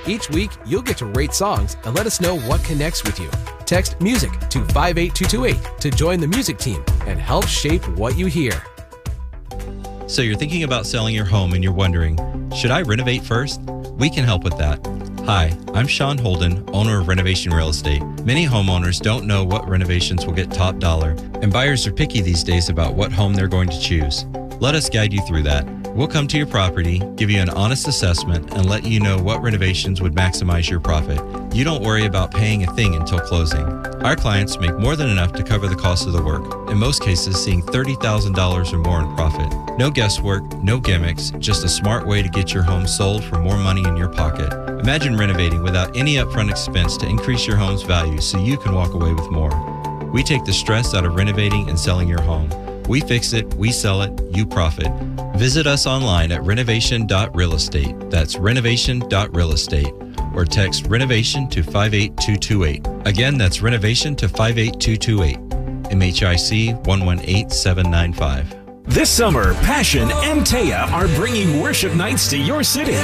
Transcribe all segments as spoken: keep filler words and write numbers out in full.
Each week, you'll get to rate songs and let us know what connects with you. Text MUSIC to five eight two two eight to join the music team and help shape what you hear. So you're thinking about selling your home and you're wondering, should I renovate first? We can help with that. Hi, I'm Sean Holden, owner of Renovation Real Estate. Many homeowners don't know what renovations will get top dollar, and buyers are picky these days about what home they're going to choose. Let us guide you through that. We'll come to your property, give you an honest assessment, and let you know what renovations would maximize your profit. You don't worry about paying a thing until closing. Our clients make more than enough to cover the cost of the work, in most cases seeing thirty thousand dollars or more in profit. No guesswork, no gimmicks, just a smart way to get your home sold for more money in your pocket. Imagine renovating without any upfront expense to increase your home's value so you can walk away with more. We take the stress out of renovating and selling your home. We fix it, we sell it, you profit. Visit us online at renovation dot real estate. That's renovation dot real estate. Or text renovation to five eight two two eight. Again, that's renovation to five eight two two eight. M H I C one one eight seven nine five. This summer, Passion and Taya are bringing worship nights to your city.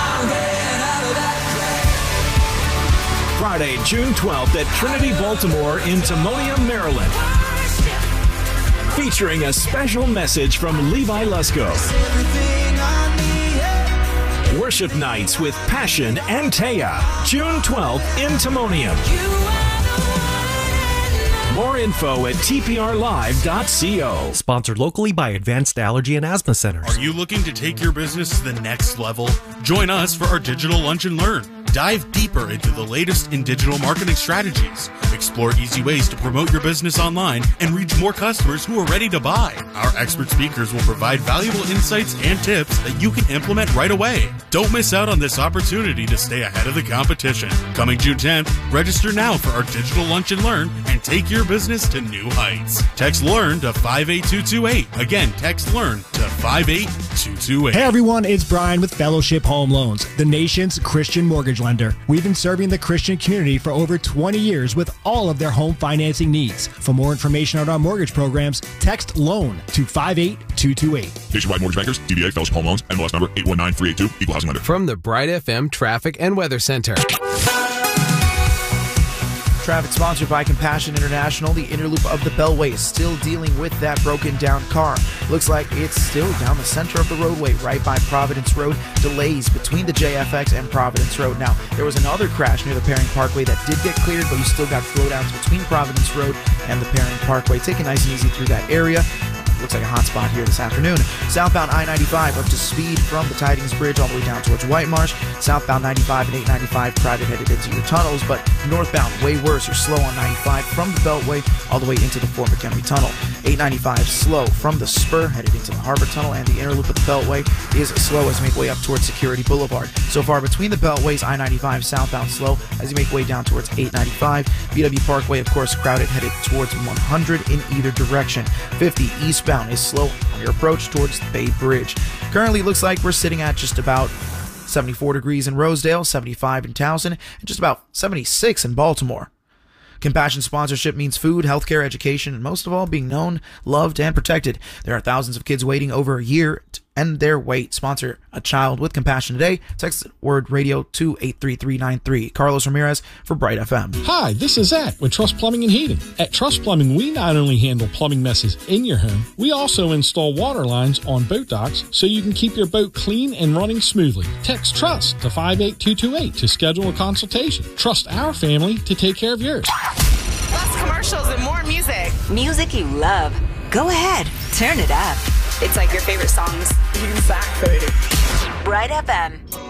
Friday, June twelfth at Trinity Baltimore in Timonium, Maryland. Featuring a special message from Levi Lusko. Worship nights with Passion and Taya, June twelfth in Timonium. More info at T P R live dot co. Sponsored locally by Advanced Allergy and Asthma Centers. Are you looking to take your business to the next level? Join us for our digital lunch and learn. Dive deeper into the latest in digital marketing strategies. Explore easy ways to promote your business online and reach more customers who are ready to buy. Our expert speakers will provide valuable insights and tips that you can implement right away. Don't miss out on this opportunity to stay ahead of the competition. Coming June tenth, register now for our digital lunch and learn and take your business to new heights. Text LEARN to five eight two two eight. Again, text LEARN to five eight two two eight. Hey everyone, it's Brian with Fellowship Home Loans, the nation's Christian mortgage lender. We've been serving the Christian community for over twenty years with all of their home financing needs. For more information on our mortgage programs, text LOAN to five eight two two eight. Nationwide Mortgage Bankers, D B A Fellowship Home Loans, N M L S number eight one nine three eight two, Equal Housing Lender. From the Bright F M Traffic and Weather Center. Traffic sponsored by Compassion International. The inner loop of the Beltway is still dealing with that broken down car. Looks like it's still down the center of the roadway right by Providence Road. Delays between the J F X and Providence Road. Now, there was another crash near the Perring Parkway that did get cleared, but you still got slowdowns between Providence Road and the Perring Parkway. Take it nice and easy through that area. Looks like a hot spot here this afternoon. Southbound I ninety-five up to speed from the Tidings Bridge all the way down towards White Marsh. Southbound ninety-five and eight ninety-five crowded headed into your tunnels, but northbound way worse. You're slow on ninety-five from the Beltway all the way into the Fort McHenry Tunnel. eight ninety-five slow from the Spur headed into the Harbor Tunnel, and the inner loop of the Beltway is slow as you make way up towards Security Boulevard. So far between the Beltways, I ninety-five southbound slow as you make way down towards eight ninety-five. B W Parkway, of course, crowded headed towards one hundred in either direction. fifty eastbound is slow on your approach towards the Bay Bridge. Currently looks like we're sitting at just about seventy-four degrees in Rosedale, seventy-five in Towson, and just about seventy-six in Baltimore. Compassion sponsorship means food, healthcare, education, and most of all, being known, loved, and protected. There are thousands of kids waiting over a year to end their wait. Sponsor a child with Compassion today. Text word radio to eight three three nine three. Carlos Ramirez for Bright F M. Hi, this is Zach with Trust Plumbing and Heating. At Trust Plumbing, we not only handle plumbing messes in your home, we also install water lines on boat docks so you can keep your boat clean and running smoothly. Text TRUST to five eight two two eight to schedule a consultation. Trust our family to take care of yours. Less commercials and more music. Music you love. Go ahead, turn it up. It's like your favorite songs. Exactly. Bright F M.